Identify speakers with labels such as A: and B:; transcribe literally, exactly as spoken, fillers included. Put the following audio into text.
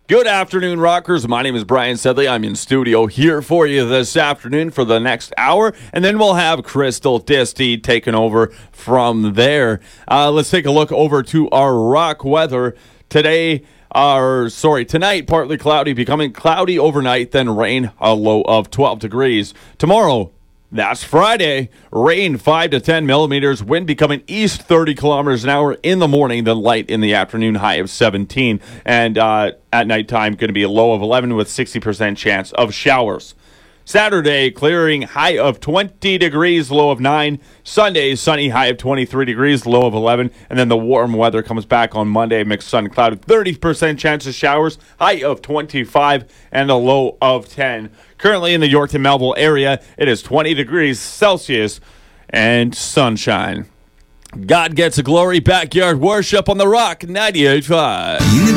A: Good afternoon, rockers. My name is Brian Sedley. I'm in studio here for you this afternoon for the next hour, and then we'll have Crystal Disty taking over from there. Uh, let's take a look over to our rock weather today. Or sorry, tonight, partly cloudy, becoming cloudy overnight, then rain, a low of twelve degrees. Tomorrow, that's Friday. Rain five to ten millimeters. Wind becoming east thirty kilometers an hour in the morning, then light in the afternoon, high of seventeen. And uh, at nighttime, going to be a low of eleven with sixty percent chance of showers. Saturday, clearing, high of twenty degrees, low of nine. Sunday, sunny, high of twenty-three degrees, low of eleven. And then the warm weather comes back on Monday, mixed sun and cloud, thirty percent chance of showers, high of twenty-five and a low of ten. Currently in the Yorkton Melville area, it is twenty degrees Celsius and sunshine. God gets a glory, backyard worship on the Rock ninety-eight point five.